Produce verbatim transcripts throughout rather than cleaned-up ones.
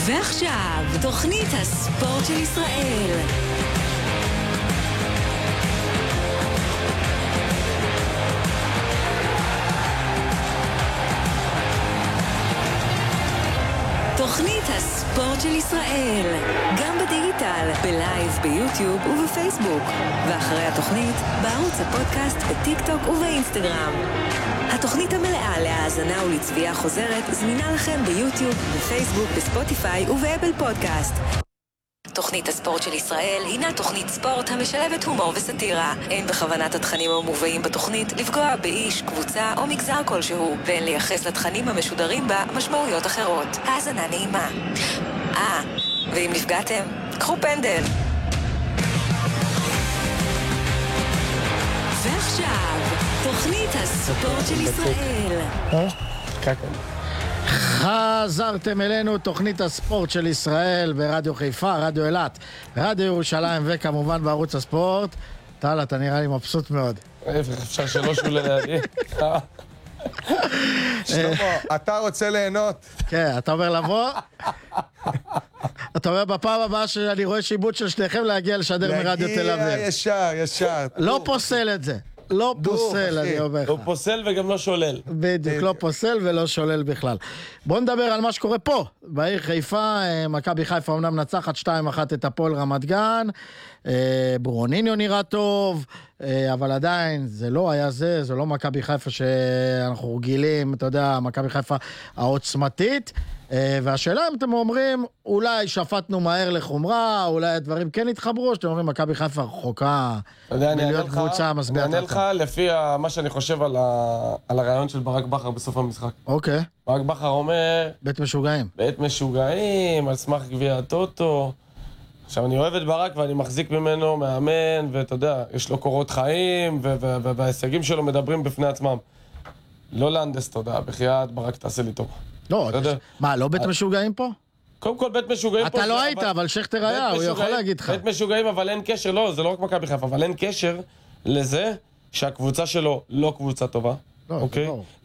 ועכשיו, תוכנית הספורט של ישראל. תוכנית הספורט של ישראל, גם בדיגיטל, בלייב, ביוטיוב ובפייסבוק, ואחרי התוכנית, בערוץ הפודקאסט, בטיק טוק ובאינסטגרם. התוכנית המלאה להאזנה ולצביעה חוזרת זמינה לכם ביוטיוב, בפייסבוק, בספוטיפיי ובאפל פודקאסט. תוכנית הספורט של ישראל הינה תוכנית ספורט המשלבת הומור וסטירה. אין בכוונת התכנים המובאים בתוכנית לפגוע באיש, קבוצה או מגזר כלשהו, ואין לייחס לתכנים המשודרים בה משמעויות אחרות. האזנה נעימה. אה, ואם נפגעתם, קחו פנדל. ועכשיו, תוכנית הספורט של ישראל. אה? קקל. חזרתם אלינו, תוכנית הספורט של ישראל ברדיו חיפה, רדיו אילת, רדיו ירושלים וכמובן בערוץ הספורט. טל, אתה נראה לי מבסוט מאוד. אפשר שלוש וללידי. שלמה, אתה רוצה ליהנות. כן, אתה אומר לבוא. אתה אומר בפעם הבאה שאני רואה שיבוט של שניכם להגיע לשדר מרדיו תל אביב. להגיע ישר, ישר. לא פוסל את זה. לא פוסל, אני אומר לך. הוא פוסל וגם לא שולל. בדיוק, לא פוסל ולא שולל בכלל. בוא נדבר על מה שקורה פה, בעיר חיפה. מכבי חיפה אמנם נצחת שתיים אחת את הפועל רמת גן, ברוניניו נראה טוב, אבל עדיין זה לא היה זה, זה לא מכבי חיפה שאנחנו רגילים, אתה יודע, מכבי חיפה העוצמתית. והשאלה אם אתם אומרים, אולי שפטנו מהר לחומרה, אולי הדברים כן התחברו, שאתם אומרים, מכבי חיפה רחוקה מלהיות קבוצה משביעת רצון. אני אענה לך לפי מה שאני חושב על הרעיון של ברק בכר בסוף המשחק. אוקיי. ברק בכר אומר... בית משוגעים. בית משוגעים, על סמך גביע הטוטו. עכשיו, אני אוהב את ברק ואני מחזיק ממנו, מאמן, ואתה יודע, יש לו קורות חיים, וההישגים שלו מדברים בפני עצמם. לא להנדס, תודה, בחייאת, ברק תעשה לי טוב. לא, מה, לא בית משוגעים פה? קודם כל, בית משוגעים פה... אתה לא היית, אבל שכתר היה, הוא יכול להגיד לך. בית משוגעים, אבל אין קשר, לא, זה לא רק מכבי חיפה, אבל אין קשר לזה שהקבוצה שלו לא קבוצה טובה, אוקיי?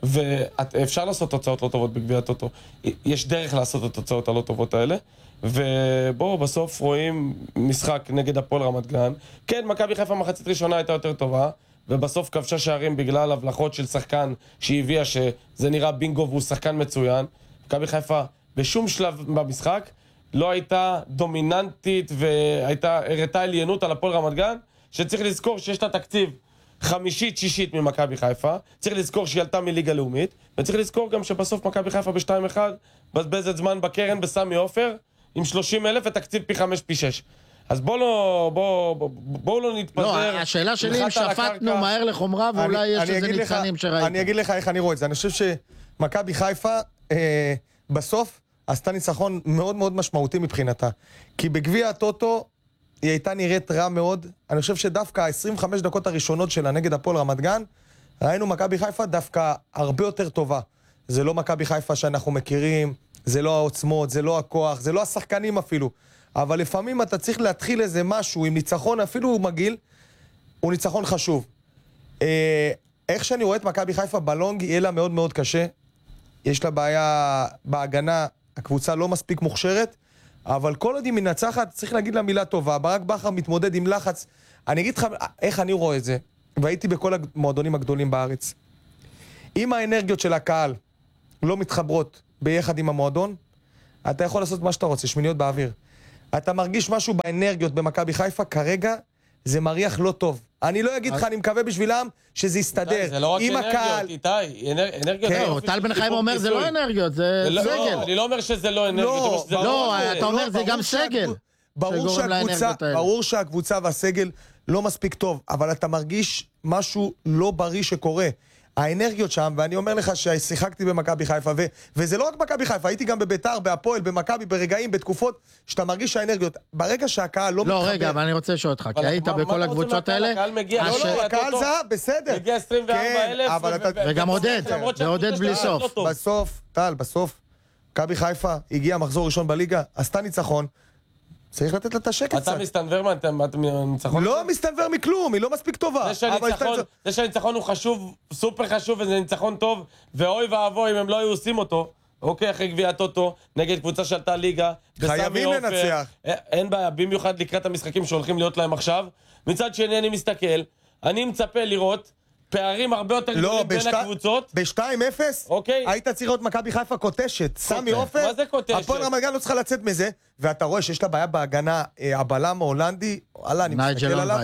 ואפשר לעשות תוצאות לא טובות בגביע הטוטו. יש דרך לעשות את התוצאות הלא טובות האלה, ובואו, בסוף רואים משחק נגד הפועל רמת גן. כן, מכבי חיפה מחצית ראשונה הייתה יותר טובה, ובסוף כבשה שערים בגלל הבלחות של שחקן שהביאה שזה נראה בינגו והוא שחקן מצוין. מכבי חיפה בשום שלב במשחק לא הייתה דומיננטית והייתה הראתה עליינות על הפועל רמת גן, שצריך לזכור שיש לה תקציב חמישית שישית ממכבי חיפה, צריך לזכור שהיא עלתה מליגה לאומית, וצריך לזכור גם שבסוף מכבי חיפה ב-שתיים אחד בזבזת זמן בקרן בסמי עופר עם שלושים אלף ותקציב פי חמש פי שש. אז בואו לא, בוא, בוא, בוא לא נתפזר. לא, השאלה שלי אם שפטנו מהר לחומרה, ואולי יש איזה ניצנים שראיתי. אני אגיד לך איך אני רואה את זה. אני חושב שמכבי חיפה אה, בסוף עשתה ניצחון מאוד מאוד משמעותי מבחינתה. כי בגביע הטוטו היא הייתה נראית רע מאוד. אני חושב שדווקא ה-עשרים וחמש דקות הראשונות שלה נגד הפועל רמת גן, ראינו מכבי חיפה דווקא הרבה יותר טובה. זה לא מכבי חיפה שאנחנו מכירים, זה לא העוצמות, זה לא הכוח, זה לא השחקנים אפילו. אבל לפעמים אתה צריך להתחיל איזה משהו עם ניצחון, אפילו הוא מגיל, הוא ניצחון חשוב. אה, איך שאני רואה את מכבי חיפה בלונג, יהיה לה מאוד מאוד קשה. יש לה בעיה בהגנה, הקבוצה לא מספיק מוכשרת, אבל כל עוד היא מנצחת, צריך להגיד לה מילה טובה. ברק בכר מתמודד עם לחץ. אני אגיד לך איך אני רואה את זה, והייתי בכל המועדונים הגדולים בארץ. אם האנרגיות של הקהל לא מתחברות ביחד עם המועדון, אתה יכול לעשות מה שאתה רוצה, שמיניות באוויר. אתה מרגיש משהו באנרגיות במכבי חיפה, כרגע זה מריח לא טוב. אני לא אגיד לך, אני מקווה בשבילם שזה יסתדר. זה לא רק אנרגיות, איתי, אנרגיות... טל בן חיים אומר זה לא אנרגיות, זה סגל. אני לא אומר שזה לא אנרגיות. לא, אתה אומר זה גם סגל. ברור שהקבוצה והסגל לא מספיק טוב, אבל אתה מרגיש משהו לא בריא שקורה. האנרגיות שם, ואני אומר לך ששיחקתי במכבי חיפה, ו- וזה לא רק מכבי חיפה, הייתי גם בביתר, בהפועל, במכבי, ברגעים, בתקופות, שאתה מרגיש שהאנרגיות, ברגע שהקהל לא מתחבר... לא, רגע, אבל אני רוצה לשאול אותך, כי היית בכל הקבוצות האלה... הקהל מגיע, לא, לא, הקהל זה, בסדר. מגיע עשרים וארבע אלף, וגם עודד, ועודד בלי סוף. בסוף, טל, בסוף, מכבי חיפה הגיע מחזור ראשון בליגה, עשתה ניצחון, צריך לתת לה את השקט קצת. אתה מסתנבר מהניצחון? לא מסתנבר מכלום, היא לא מספיק טובה. זה שהניצחון הוא חשוב, סופר חשוב, וזה ניצחון טוב, ואוי ואבוי אם הם לא היו עושים אותו, אוקיי, אחרי גביע הטוטו, נגד קבוצה שעלתה ליגה. חייבים לנצח. אין בעיה, במיוחד לקראת המשחקים שהולכים להיות להם עכשיו. מצד שני אני מסתכל, אני מצפה לראות פערים הרבה יותר גדולים בין הקבוצות. ב-שתיים אפס, היית צריך לראות מכבי חיפה קוטשת. סמי עופר, מה זה קוטשת? הפועל רמת גן לא צריכה לצאת מזה, ואתה רואה שיש לה בעיה בהגנה, הבלם ההולנדי, וואלה, אני מסתכל עליו.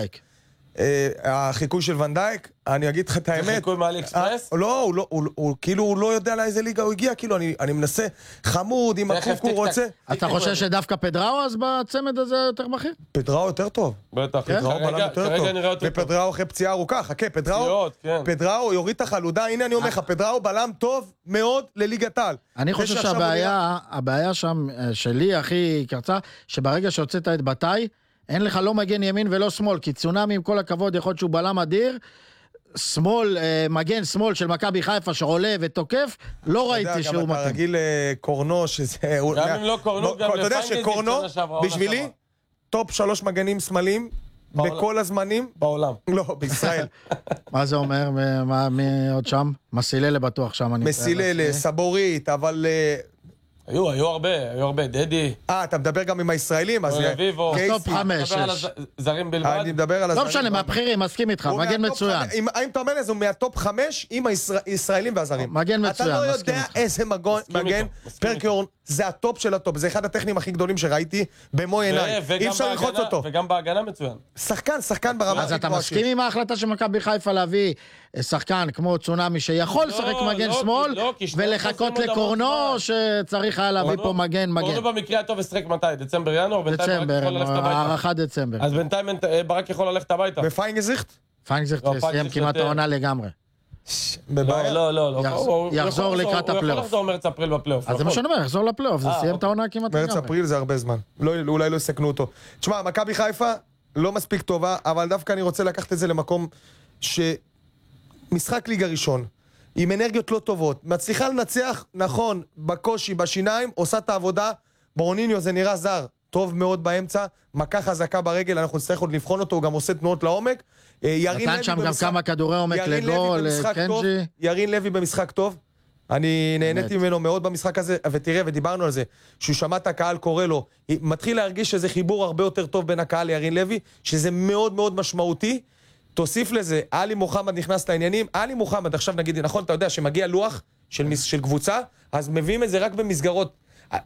החיקוי של ונדייק, אני אגיד לך את האמת. זה חיקוי מאלי אקספרס? לא, הוא כאילו הוא לא יודע לאיזה ליגה הוא הגיע, כאילו אני מנסה חמוד, אם הקוק הוא רוצה. אתה חושב שדווקא פדראו אז בצמד הזה יותר בכיר? פדראו יותר טוב. בטח. פדראו בלם יותר טוב. ופדראו אחרי פציעה ארוכה, חכה, פדראו יוריד את החלודה, הנה אני אומר לך, פדראו בלם טוב מאוד לליגת העל. אני חושב שהבעיה, הבעיה שם שלי הכי קרצה, שברגע שהוצאת את בתאי, אין לך לא מגן ימין ולא שמאל, כי צונאמי עם כל הכבוד יכול להיות שהוא בלם אדיר, שמאל, מגן שמאל של מכבי חיפה שעולה ותוקף, לא ראיתי שהוא מתאים. אתה רגיל קורנו, שזה... גם אם לא קורנו, גם אתה יודע שקורנו, בשבילי, טופ שלוש מגנים שמאליים, בכל הזמנים. בעולם. לא, בישראל. מה זה אומר? מי עוד שם? מסיללה בטוח שם. מסיללה, סבורית, אבל... היו, היו הרבה, היו הרבה, דדי. אה, אתה מדבר גם עם הישראלים, אז... רביבו. טופ חמש, מדבר על הזרים בלבד. אני מדבר על הזרים. לא משנה, מהבחירים, מסכים איתך, מגן מצוין. אם אתה אומר לזה, הוא מהטופ חמש עם הישראלים והזרים. מגן מצוין, אתה לא יודע איזה מגן, פרקיורן, זה הטופ של הטופ, זה אחד הטכנים הכי גדולים שראיתי במו עיניי. אי אפשר ללחוץ אותו. וגם בהגנה מצוין. שחקן, שחקן ברמה. אז אתה מסכים עם ההחלטה של מכבי חיפה להביא שחקן כמו צונאמי שיכול לשחק מגן שמאל ולחכות לקורנו שצריך היה להביא פה מגן מגן. קורנו במקרה הטוב ישחק מתי? דצמבר ינואר? דצמבר, הערכה דצמבר. אז בינתיים ברק יכול ללכת הביתה. ופיינגזיכט? פיינגזיכט סיים כמעט העונה לגמרי. לא, לא, לא. יחזור לקראת הפלייאוף. הוא יכול לחזור מרץ אפריל בפלייאוף. אז זה מה שאני אומר, יחזור לפלייאוף, זה סיים את העונה כמעט לגמרי. מרץ אפריל זה הרבה זמן. אולי לא יסכנו אותו. תשמע, מכבי חיפה לא מספיק טובה, אבל דווקא אני רוצה לקחת את זה למקום שמשחק ליגה ראשון, עם אנרגיות לא טובות, מצליחה לנצח, נכון, בקושי, בשיניים, עושה את העבודה, ברוניניו זה נראה זר, טוב מאוד באמצע, מכה חזקה ברגל, אנחנו נצטרך עוד לבחון אותו, הוא גם עושה תנועות לעומק. נתן שם גם כמה כדורי עומק לגול, קנג'י. ירין לוי במשחק טוב, אני נהניתי ממנו מאוד במשחק הזה, ותראה, ודיברנו על זה, שהוא שמע את הקהל קורא לו, מתחיל להרגיש שזה חיבור הרבה יותר טוב בין הקהל לירין לוי, שזה מאוד מאוד משמעותי. תוסיף לזה, אלי מוחמד נכנס לעניינים, אלי מוחמד, עכשיו נגיד, נכון, אתה יודע שמגיע לוח של, של קבוצה, אז מביאים את זה רק במסגרות,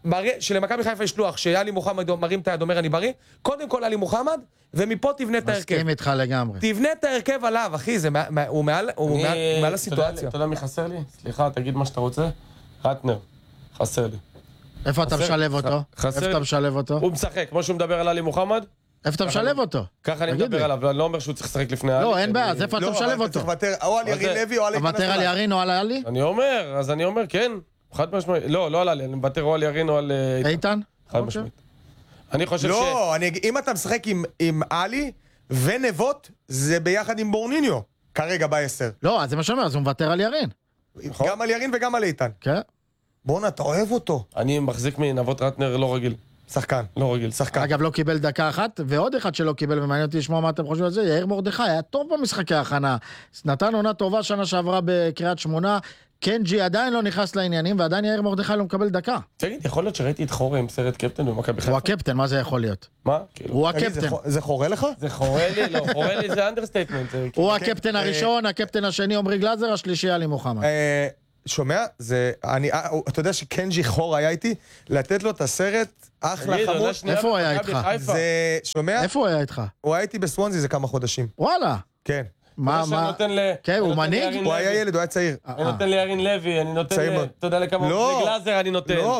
שלמכבי חיפה יש לוח, שאלי מוחמד מרים את היד, אומר אני בריא, קודם כל אלי מוחמד, ומפה תבנה את ההרכב. מסכים איתך לגמרי. תבנה את ההרכב עליו, אחי, זה, הוא מעל, הוא מעל, מעל הסיטואציה. אתה יודע מי חסר לי? סליחה, תגיד מה שאתה רוצה. רטנר, חסר לי. איפה אתה משלב אותו? איפה אתה משלב אותו? הוא משחק, כמו שהוא מדבר על אלי מוחמד. איפה אתה משלב אותו? ככה אני מדבר עליו, אני לא אומר שהוא צריך לשחק לפני אלי. לא, אין בעיה, אז איפה אתה משלב אותו? או על ירין לוי או על... אתה מוותר על ירין או על אלי? אני אומר, אז אני אומר, כן. חד משמעית. לא, לא על אלי, אני מוותר או על ירין או על... איתן? חד משמעית. אני חושב ש... לא, אם אתה משחק עם אלי ונבות, זה ביחד עם בורניניו, כרגע בעשר. לא, אז זה מה שאומר, אז הוא מוותר על ירין. גם על ירין וגם על איתן. כן. בואנה, אתה אוהב אותו. אני מחזיק מנבות רטנר לא רגיל. שחקן. לא רגיל. שחקן. אגב, לא קיבל דקה אחת, ועוד אחד שלא קיבל, ומעניין אותי לשמוע מה אתם חושבים על זה, יאיר מרדכי, היה טוב במשחקי ההכנה. נתן עונה טובה שנה שעברה בקריית שמונה, קנג'י עדיין לא נכנס לעניינים, ועדיין יאיר מרדכי לא מקבל דקה. תגיד, יכול להיות שראיתי את חורה עם סרט קפטן במכבי חיפה? הוא הקפטן, מה זה יכול להיות? מה? הוא הקפטן. זה חורה לך? זה חורה לי, לא, חורה לי זה אנדרסטייטמנט. הוא הקפטן הראשון, הקפטן השני עומרי גלאזר, השלישי אלי מוחמד. שומע? זה, אני, אתה יודע שקנג'י חור היה איתי, לתת לו את הסרט, אחלה חמוד. איפה הוא היה איתך? זה, שומע? איפה הוא היה איתך? הוא היה איתי בסוונזי זה כמה חודשים. וואלה. כן. מה, מה? כן, הוא מנהיג? הוא היה ילד, הוא היה צעיר. אני נותן לירין לוי, אני נותן, אתה יודע לכמה, לגלאזר אני נותן. לא,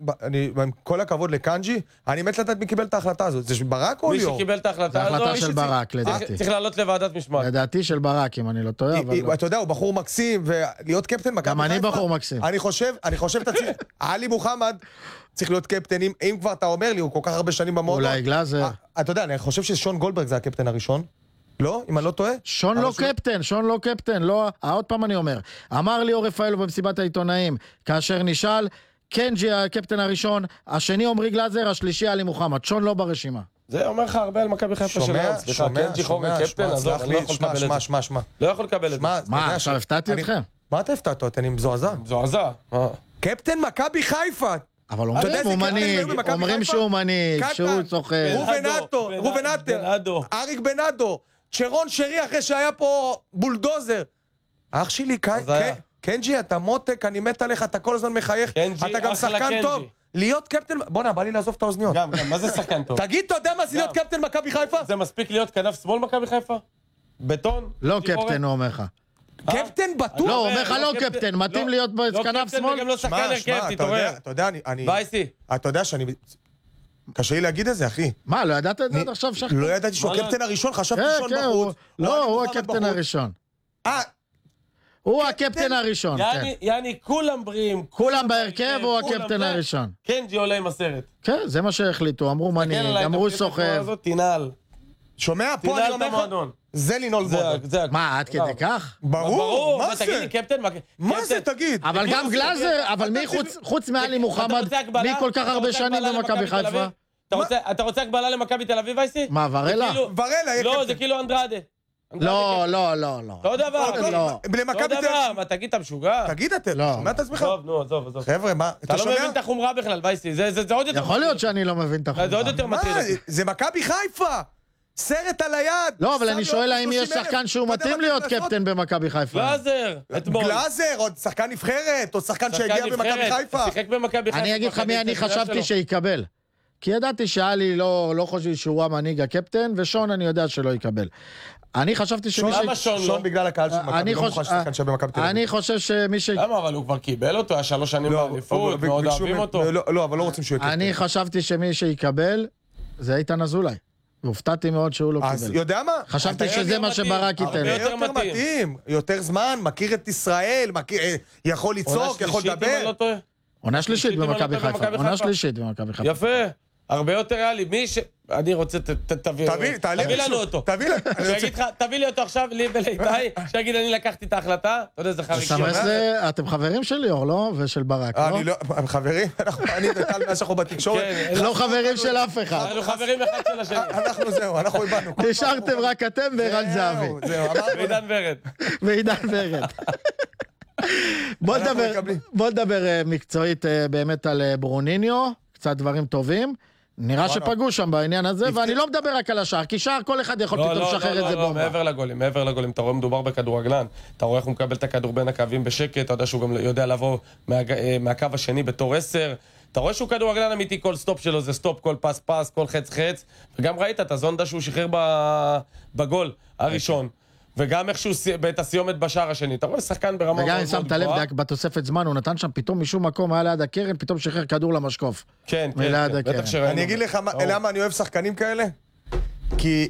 עם כל הכבוד לקנג'י, אני מת לדעת מי קיבל את ההחלטה הזאת. זה ברק או ליאור? מי שקיבל את ההחלטה הזאת? זה הזאת? החלטה של ברק, לדעתי. צריך לעלות לוועדת משמעת. לדעתי של ברק, אם אני לא טועה, אבל... אתה יודע, הוא בחור מקסים, ולהיות קפטן מכבי חיפה. גם אני בחור מקסים. אני חושב, אני חושב, עלי מוחמד צריך להיות קפטן, אם כבר אתה אומר לי, הוא כל כך הרבה שנים במועדון. אולי גלאזר. אתה יודע, אני חושב ששון גולדברג זה הקפטן הראשון. לא? אם אני לא טועה? שון לא קפטן, שון לא קפטן, לא... עוד פעם אני אומר, אמר ליאור רפאלו במסיבת העיתונאים, כאשר נשאל, קנג'י הקפטן הראשון, השני עומרי גלאזר, השלישי אלי מוחמד, שון לא ברשימה. זה אומר לך הרבה על מכבי חיפה שלנו. שומע, שומע, שומע, שומע, שומע, שומע, שומע, שומע. לא יכול לקבל את זה. מה, עכשיו הפתעתי אתכם? מה אתה הפתעת? אני מזועזע. מזועזע. קפטן מכבי חיפה. אבל אומרים הוא מנהיג, אומרים שהוא מנהיג, שהוא צוחר. רובן עטר, רובן עטר, אריק בנאדו, צ'רון שרי אחרי שהיה פה בולדוזר. אח שלי, קנג'י, אתה מותק, אני מת עליך, אתה כל הזמן מחייך, אתה גם שחקן טוב. להיות קפטן... בוא'נה, בא לי לעזוב את האוזניות. גם, גם, מה זה שחקן טוב? תגיד, אתה יודע מה זה להיות קפטן מכבי חיפה? זה מספיק להיות כנף שמאל מכבי חיפה? בטון? לא קפטן, הוא אומר לך. קפטן בטוח? לא, הוא אומר לך לא קפטן, מתאים להיות כנף שמאל? לא קפטן וגם לא שחקן הרכב, תתעורר. אתה יודע, אני... וייסי. אתה יודע שאני... קשה לי להגיד את זה, אחי. מה, לא ידעת את זה עד עכשיו שחקן? לא ידעתי שהוא הקפטן הראשון, חשבתי שון בחוץ. לא, הוא הקפטן הראשון. אה... הוא הקפטן הראשון, כן. יעני, כולם בריאים. כולם בהרכב, הוא הקפטן הראשון. קנג'י עולה עם הסרט. כן, זה מה שהחליטו, אמרו מנהיג, אמרו סוחב. תינעל. שומע? פה אני אומר לך, זה לנעול מועדון. מה, עד כדי כך? ברור, מה זה? תגיד לי, קפטן, מה זה, תגיד? אבל גם גלאזר, אבל מי חוץ מעלי מוחמד, מי כל כך הרבה שנים במכבי חיפה? אתה רוצה הגבלה למכבי תל אביב, וייסי? מה, ורלה? ורלה, לא, זה כאילו אנדרדה. לא, לא, לא, לא. אותו דבר. למכבי תל אביב. מה, תגיד, אתה משוגע? תגיד, אתה שומע את עצמך? טוב, נו, עזוב, עזוב. חבר'ה, מה, אתה לא מבין את החומרה בכלל, וייסי, זה עוד יותר... יכול להיות שאני לא מבין את החומרה. זה עוד יותר מטריד. זה מכבי חיפה! סרט על היד! לא, אבל אני שואל האם יש שחקן שהוא מתאים להיות קפטן במכבי חיפה. גלאזר, אתמול. גלאזר, עוד שחקן נבחרת, עוד שחקן שהגיע במכבי חיפה. שיחק במכבי חיפה. אני אגיד לך מי אני חשבתי שיקבל. כי ידעתי שאלי לא חושב שהוא המנהיג הקפטן, ושון אני יודע שלא יקבל. אני חשבתי שמי ש... למה שון לא? שון בגלל הקהל של מכבי, לא מוכן ששחקן שבמכבי תל אביב. אני חושב שמי ש... למה? אבל הוא כבר קיבל אותו, היה שלוש שנים באליפות, מאוד אוהבים אותו. לא, אבל לא רוצים שהוא יקבל. אני חשבתי שמי שיקבל, זה איתן אזולאי. והופתעתי מאוד שהוא לא קיבל. אז יודע מה? חשבתי שזה מה שברק ייתן. הרבה יותר יותר מתאים, יותר זמן, מכיר את ישראל, יכול לצעוק, יכול לדבר. עונה שלישית במכבי חיפה. עונה שלישית במכבי חיפה. יפה. הרבה יותר ריאלי, מי ש... אני רוצה, תביא לנו אותו. תביא תביא לי אותו עכשיו, לי ולאיתי, שיגיד אני לקחתי את ההחלטה, אתה יודע, זה חריג. אתם חברים של ליאור, לא? ושל ברק, לא? אני לא, הם חברים, אני וטל מאז שאנחנו בתקשורת. לא חברים של אף אחד. אנחנו חברים אחד של השני. אנחנו זהו, אנחנו הבנו. נשארתם רק אתם וערן זהבי. ועידן ורד. ועידן ורד. בוא נדבר מקצועית באמת על ברוניניו, קצת דברים טובים. נראה שפגעו שם בעניין הזה, ואני לא מדבר רק על השער, כי שער כל אחד יכול פתאום לשחרר את זה בומבה. מעבר לגולים, מעבר לגולים, אתה רואה מדובר בכדורגלן, אתה רואה איך הוא מקבל את הכדור בין הקווים בשקט, אתה יודע שהוא גם יודע לבוא מהקו השני בתור עשר, אתה רואה שהוא כדורגלן אמיתי, כל סטופ שלו זה סטופ, כל פס פס, כל חץ חץ, וגם ראית את הזונדה שהוא שחרר בגול הראשון. וגם איכשהו בעת הסיומת בשער השני, אתה רואה שחקן ברמה מאוד מאוד גבוהה. וגם אם שמת לב, בתוספת זמן, הוא נתן שם פתאום משום מקום, היה ליד הקרן, פתאום שחרר כדור למשקוף. כן, כן, בטח שראינו. אני אגיד לך למה אני אוהב שחקנים כאלה, כי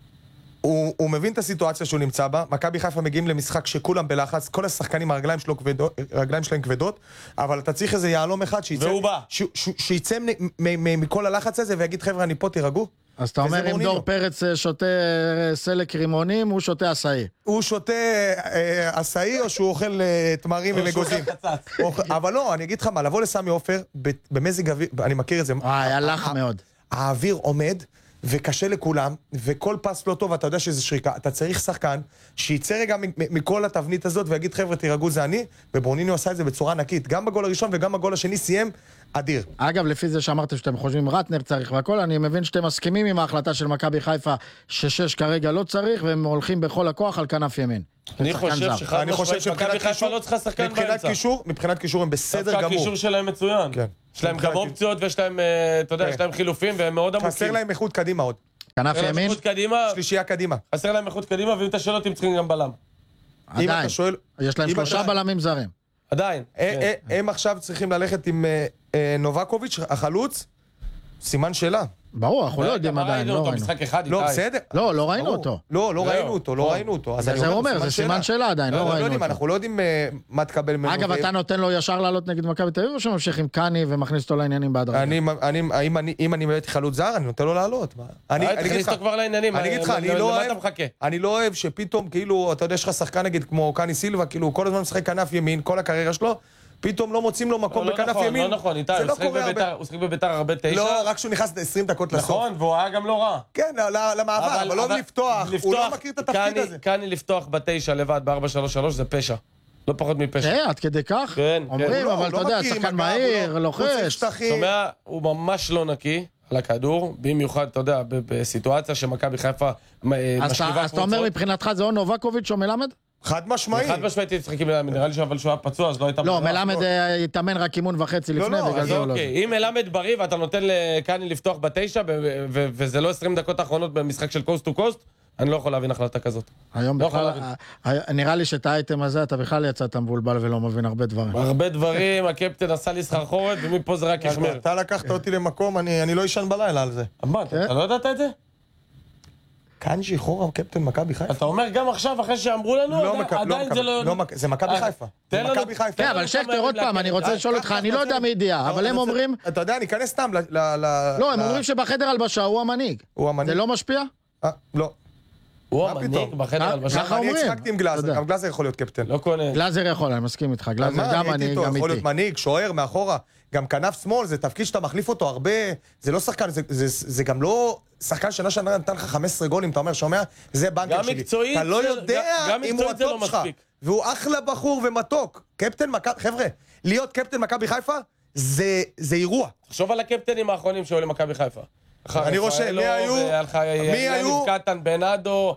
הוא מבין את הסיטואציה שהוא נמצא בה, מכבי חיפה מגיעים למשחק שכולם בלחץ, כל השחקנים, הרגליים שלהם כבדות, אבל אתה צריך איזה יעלום אחד שיצא מכל הלחץ הזה ויגיד, חבר'ה, אני פה, תירגעו. אז אתה אומר, אם דור פרץ שותה סלק רימונים, הוא שותה עשאי. הוא שותה עשאי, או שהוא אוכל תמרים ומגוזים. אבל לא, אני אגיד לך מה, לבוא לסמי עופר, במזג אוויר, אני מכיר את זה. אה, היה לך מאוד. האוויר עומד, וקשה לכולם, וכל פס לא טוב, אתה יודע שזה שריקה. אתה צריך שחקן שיצא רגע מכל התבנית הזאת, ויגיד, חבר'ה, תירגעו, זה אני, וברוניניו עשה את זה בצורה ענקית. גם בגול הראשון וגם בגול השני סיים אדיר. אגב, לפי זה שאמרתם שאתם חושבים רטנר צריך והכל, אני מבין שאתם מסכימים עם ההחלטה של מכבי חיפה ששש כרגע לא צריך, והם הולכים בכל הכוח על כנף ימין. אני חושב שחד משמעית מכבי חיפה לא צריכה שחקן באמצע. מבחינת קישור הם בסדר גמור. הקישור שלהם מצוין. יש להם גם אופציות ויש להם, אתה יודע, יש להם חילופים והם מאוד עמוקים. חסר להם איכות קדימה עוד. כנף ימין? שלישייה קדימה. חסר להם איכות קדימה, ואם אתה שואל אותי, הם צריכים גם בלם. עדיין. יש להם שלושה בלמים זרים. עדיין. הם עכשיו צריכים ללכת עם נובקוביץ', החלוץ, סימן שאלה. ברור, אנחנו לא יודעים עדיין, לא ראינו. לא, בסדר. לא, לא ראינו אותו. לא, לא ראינו אותו, לא ראינו אותו. זה אומר, זה סימן שאלה עדיין, לא ראינו אותו. אנחנו לא יודעים מה תקבל ממנו. אגב, אתה נותן לו ישר לעלות נגד מכבי תל אביב, או שממשיך עם קני ומכניס אותו לעניינים בהדרגה? אם אני באמת חלוץ זר, אני נותן לו לעלות. תכניס אותו כבר לעניינים, אני אגיד לך, אני לא אוהב שפתאום, כאילו, אתה יודע, יש לך שחקן נגיד כמו קני סילבה, כאילו, כל הזמן משחק כנף ימין, כל הקריירה שלו, פתאום לא מוצאים לו מקום בכנף ימין. לא נכון, איתי, הוא שחק בביתר הרבה תשע. לא, רק שהוא נכנס עשרים דקות לסוף. נכון, והוא היה גם לא רע. כן, למעבר, אבל לא לפתוח, הוא לא מכיר את התפקיד הזה. קני לפתוח בתשע לבד, ב-ארבע שלוש שלוש, זה פשע. לא פחות מפשע. אה, עד כדי כך? כן, אומרים, כן. אבל אתה יודע, שחקן מהיר, לוחץ. שומע, הוא ממש לא נקי על הכדור, במיוחד, אתה יודע, בסיטואציה שמכבי חיפה משליבה קבוצות. אז אתה אומר, מבחינתך זה או נובקוביץ' או מלמד? חד משמעי. חד משמעית יצחק עם מלמד, נראה לי אבל שהוא היה פצוע, אז לא הייתה... לא, מלמד יתאמן רק אימון וחצי לפני, בגלל זה הוא לא... אם מלמד בריא ואתה נותן לקני לפתוח בתשע, וזה לא עשרים דקות האחרונות במשחק של קוסט טו קוסט, אני לא יכול להבין החלטה כזאת. היום בכלל, נראה לי שאת האייטם הזה, אתה בכלל יצאת מבולבל ולא מבין הרבה דברים. הרבה דברים, הקפטן עשה לי סחרחורת, ומפה זה רק יחמיר. אתה לקחת אותי למקום, אני לא ישן בלילה על זה. מה, אתה לא ידעת את זה? קנג'י חורה, קפטן מכבי חיפה. אתה אומר גם עכשיו, אחרי שאמרו לנו, עדיין זה לא... זה מכבי חיפה. זה מכבי חיפה. כן, אבל שקטר, עוד פעם, אני רוצה לשאול אותך, אני לא יודע מי ידיעה, אבל הם אומרים... אתה יודע, אני אכנס סתם ל... לא, הם אומרים שבחדר הלבשה הוא המנהיג. הוא המנהיג. זה לא משפיע? לא. הוא המנהיג בחדר הלבשה. ככה אומרים. אני הצחקתי עם גלאזר, גם גלאזר יכול להיות קפטן. לא קונה. גלאזר יכול, אני מסכים איתך. גלאזר גם מנהיג, גם איתי. יכול להיות מנהיג, שוער, מאחורה. גם כנף שמאל, זה תפקיד שאתה מחליף אותו הרבה, זה לא שחקן, זה, זה, זה גם לא שחקן שנה שנה נתן לך חמישה עשר גולים, אתה אומר, שומע, זה בנקר שלי. מקצועית, אתה לא יודע גם, גם אם הוא הטופ לא שלך. והוא אחלה בחור ומתוק. קפטן מכבי, חבר'ה, להיות קפטן מכבי חיפה, זה, זה אירוע. תחשוב על הקפטנים האחרונים שעולים למכבי חיפה. אני רושם, מי היו? מי היו? קטן, בנאדו,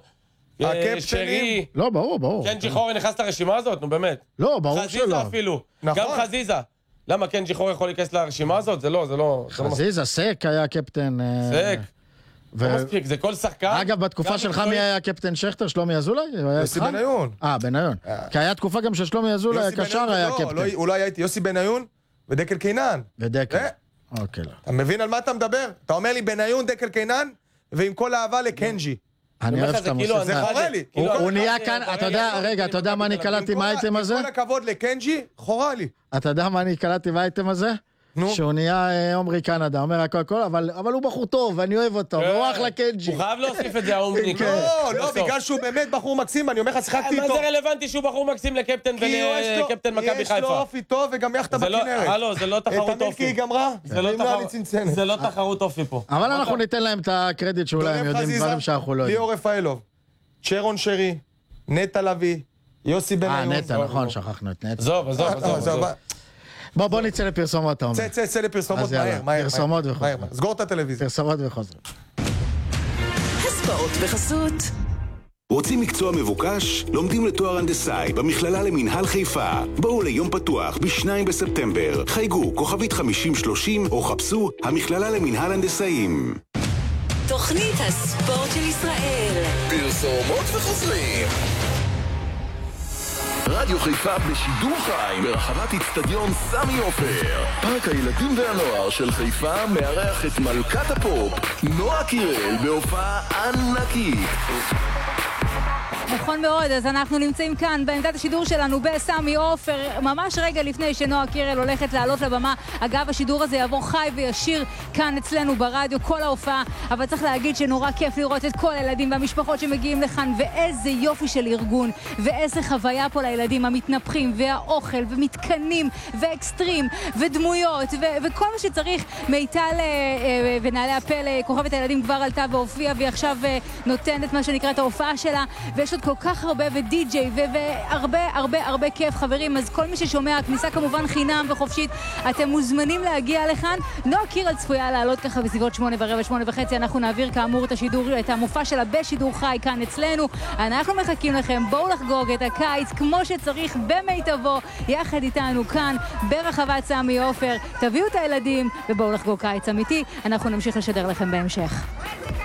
שרי. לא, ברור, ברור. קנג'י חורה נכנס לרשימה הזאת, נו באמת. לא, ברור שלא. חזיזה אפילו. נכון. גם חזיזה. למה קנג'י חורה יכול להיכנס לרשימה הזאת? זה לא, זה לא... חזיזה, סק היה קפטן. סק. לא מספיק, זה כל שחקן. אגב, בתקופה שלך מי היה קפטן שכטר? שלומי אזולאי? יוסי בניון. אה, בניון. כי היה תקופה גם ששלומי אזולאי הקשר היה קפטן. אולי הייתי יוסי בניון ודקל קינן. ודקל. אוקיי, לא. אתה מבין על מה אתה מדבר? אתה אומר לי בניון, דקל קינן, ועם כל האהבה לקנג'י. אני אוהב שאתה מוסר. זה חורה לי. הוא נהיה כאן, אתה יודע, רגע, אתה יודע מה אני קלטתי מהאייטם הזה? עם כל הכבוד לקנג'י, חורה לי. אתה יודע מה אני קלטתי מהאייטם הזה? שהוא נהיה עומרי קנדה, אומר הכל הכל, אבל הוא בחור טוב, ואני אוהב אותו, והוא אחלה קנג'י. הוא חייב להוסיף את זה, העומרי. לא, לא, בגלל שהוא באמת בחור מקסים, אני אומר לך, שיחקתי איתו. מה זה רלוונטי שהוא בחור מקסים לקפטן ולקפטן מכבי חיפה? יש לו אופי טוב וגם יחת בכנרת. הלו, זה לא תחרות אופי. המילקי גמרה, זה לא תחרות אופי פה. אבל אנחנו ניתן להם את הקרדיט שאולי הם יודעים דברים שאנחנו לא יודעים. ליאור רפאלוב, צ'רון שרי, נטע לביא, יוסי בניון. אה, נטע, נכון, שכחנו את נטע. עזוב, עזוב, עזוב. בוא, בוא נצא לפרסומות, אתה אומר. צא, צא, צא לפרסומות מהר, מהר. פרסומות וחוזרים. סגור את הטלוויזיה. פרסומות וחוזרים. הספורט בחסות. רוצים מקצוע מבוקש? לומדים לתואר הנדסאי במכללה למינהל חיפה. בואו ליום פתוח בשניים בספטמבר. חייגו כוכבית חמישים שלושים או חפשו המכללה למינהל הנדסאים. תוכנית הספורט של ישראל. פרסומות וחוזרים. רדיו חיפה בשידור חי ברחבת אצטדיון סמי עופר. פארק הילדים והנוער של חיפה מארח את מלכת הפופ נועה קירל בהופעה ענקית. נכון מאוד, אז אנחנו נמצאים כאן בעמדת השידור שלנו בסמי עופר, ממש רגע לפני שנועה קירל הולכת לעלות לבמה. אגב, השידור הזה יעבור חי וישיר כאן אצלנו ברדיו, כל ההופעה, אבל צריך להגיד שנורא כיף לראות את כל הילדים והמשפחות שמגיעים לכאן, ואיזה יופי של ארגון, ואיזה חוויה פה לילדים המתנפחים, והאוכל, ומתקנים, ואקסטרים, ודמויות, ו- וכל מה שצריך. מיטל ונעלי הפל, כוכבת הילדים כבר עלתה והופיעה, והיא עכשיו נותנת מה שנקרא את ההופעה שלה, ויש עוד כל כך הרבה ודי-ג'יי והרבה הרבה הרבה כיף, חברים. אז כל מי ששומע, הכניסה כמובן חינם וחופשית, אתם מוזמנים להגיע לכאן. נועה קירל צפויה לעלות ככה בסביבות שמונה ורבע, שמונה וחצי. אנחנו נעביר כאמור את השידור, את המופע שלה בשידור חי כאן אצלנו. אנחנו מחכים לכם, בואו לחגוג את הקיץ כמו שצריך במיטבו, יחד איתנו כאן ברחבת סמי עופר. תביאו את הילדים ובואו לחגוג קיץ אמיתי. אנחנו נמשיך לשדר לכם בהמשך.